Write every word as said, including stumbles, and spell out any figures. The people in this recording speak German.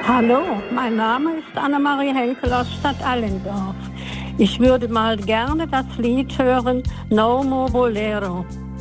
Hallo, mein Name ist Annemarie Henkel aus Stadt Allendorf. Ich würde mal gerne das Lied hören, No More Bolero.